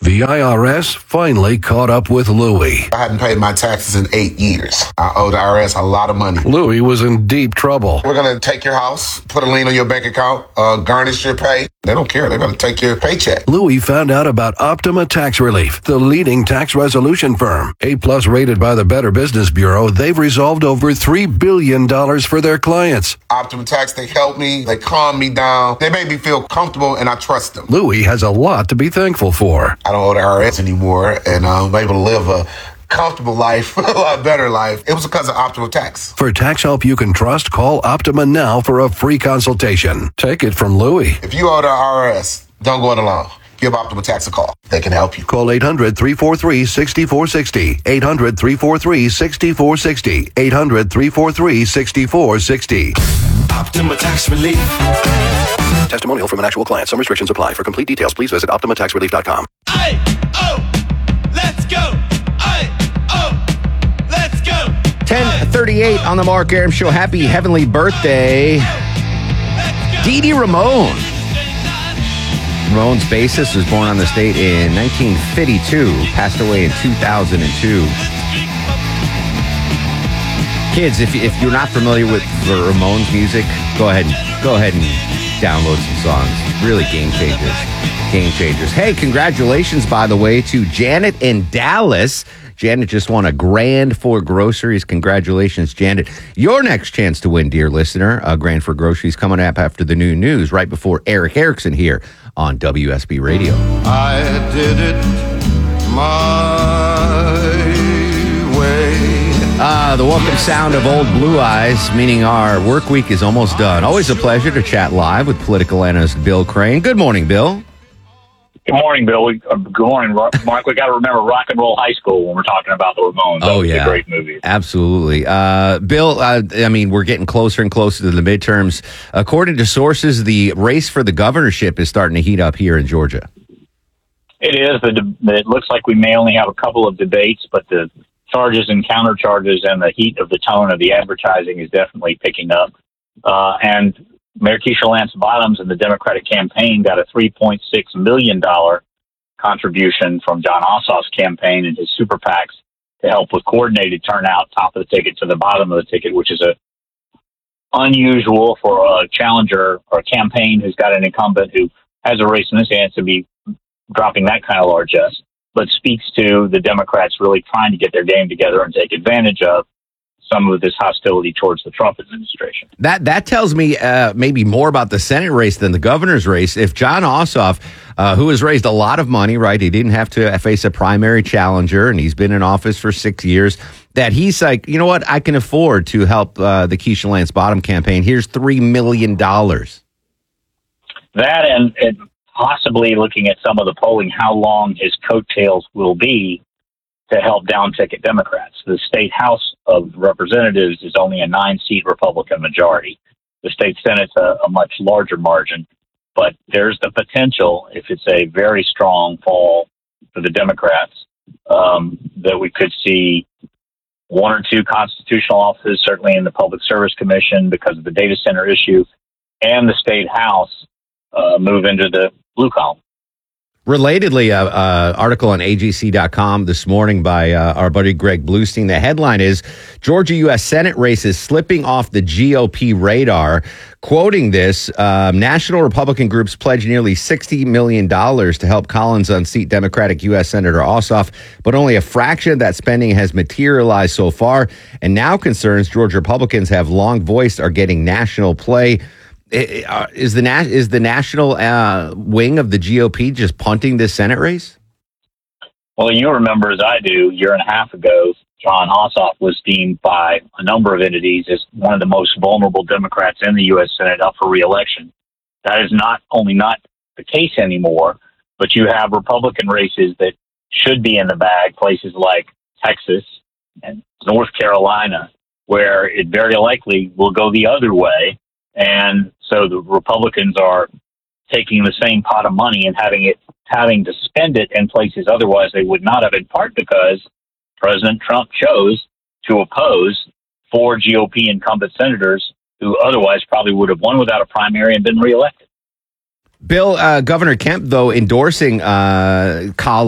The IRS finally caught up with Louie. I hadn't paid my taxes in 8 years. I owe the IRS a lot of money. Louie was in deep trouble. We're going to take your house, put a lien on your bank account, garnish your pay. They don't care. They're going to take your paycheck. Louie found out about Optima Tax Relief, the leading tax resolution firm. A-plus rated by the Better Business Bureau, they've resolved over $3 billion for their clients. Optima Tax, they help me. They calm me down. They make me feel comfortable, and I trust them. Louie has a lot to be thankful for. I don't owe the IRS anymore, and I'm able to live a comfortable life, a lot better life. It was because of Optima Tax. For tax help you can trust, call Optima now for a free consultation. Take it from Louie. If you owe the IRS, don't go it alone. Give Optima Tax a call. They can help you. Call 800-343-6460. 800-343-6460. 800-343-6460. Optima Tax Relief. Testimonial from an actual client. Some restrictions apply. For complete details, please visit OptimaTaxRelief.com. Aye, oh, let's go. Aye, oh, let's go. 10:38 on the Mark Arum Show. Happy heavenly birthday, Dee Dee Ramone. Ramone's bassist was born on the state in 1952, passed away in 2002. Kids, if you're not familiar with the Ramones music, go ahead and download some songs. Really game changers. Game changers. Hey, congratulations, by the way, to Janet in Dallas. Janet just won $1,000 for groceries. Congratulations, Janet. Your next chance to win, dear listener, $1,000 for groceries coming up after the new news, right before Eric Erickson here on WSB Radio. I did it my way. The welcome sound of Old Blue Eyes, meaning our work week is almost done. Always a pleasure to chat live with political analyst Bill Crane. Good morning, Bill. Good morning, Bill. Good morning, Mark. We got to remember Rock and Roll High School when we're talking about the Ramones. That was a great movie. Absolutely. Bill, we're getting closer and closer to the midterms. According to sources, the race for the governorship is starting to heat up here in Georgia. It is. It looks like we may only have a couple of debates, but the charges and countercharges and the heat of the tone of the advertising is definitely picking up. And Mayor Keisha Lance Bottoms and the Democratic campaign got a $3.6 million contribution from Jon Ossoff's campaign and his super PACs to help with coordinated turnout, top of the ticket to the bottom of the ticket, which is unusual for a challenger or a campaign who's got an incumbent who has a race in his hands to be dropping that kind of largesse, but speaks to the Democrats really trying to get their game together and take advantage of some of this hostility towards the Trump administration. That tells me maybe more about the Senate race than the governor's race. If Jon Ossoff, who has raised a lot of money, right, he didn't have to face a primary challenger, and he's been in office for 6 years, that he's like, you know what, I can afford to help the Keisha Lance Bottoms campaign. Here's $3 million. That and possibly looking at some of the polling, how long his coattails will be to help down-ticket Democrats. The state House of Representatives is only a 9-seat Republican majority. The state Senate's a much larger margin, but there's the potential, if it's a very strong fall for the Democrats, that we could see one or two constitutional offices, certainly in the Public Service Commission because of the data center issue, and the state House move into the blue column. Relatedly, article on AGC.com this morning by our buddy Greg Bluestein. The headline is, Georgia U.S. Senate race is slipping off the GOP radar. Quoting this, national Republican groups pledged nearly $60 million to help Collins unseat Democratic U.S. Senator Ossoff, but only a fraction of that spending has materialized so far. And now concerns Georgia Republicans have long voiced are getting national play. Is the national wing of the GOP just punting this Senate race? Well, you remember, as I do, a year and a half ago, Jon Ossoff was deemed by a number of entities as one of the most vulnerable Democrats in the U.S. Senate up for re-election. That is not only not the case anymore, but you have Republican races that should be in the bag, places like Texas and North Carolina, where it very likely will go the other way. And so the Republicans are taking the same pot of money and having to spend it in places otherwise they would not have, in part because President Trump chose to oppose 4 GOP incumbent senators who otherwise probably would have won without a primary and been reelected. Bill, Governor Kemp, though, endorsing Collins